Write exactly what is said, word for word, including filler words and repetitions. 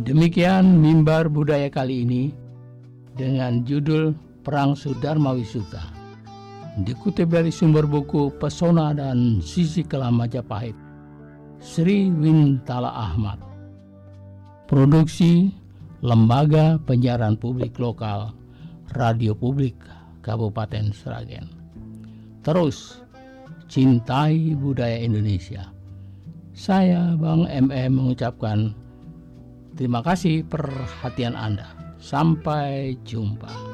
Demikian mimbar budaya kali ini dengan judul Perang Sudarmawisutta. Dikutip dari sumber buku Pesona dan Sisi Kelam Majapahit, Sri Wintala Ahmad. Produksi Lembaga Penyiaran Publik Lokal Radio Publik Kabupaten Sragen. Terus cintai budaya Indonesia. Saya Bang M M mengucapkan terima kasih perhatian Anda. Sampai jumpa.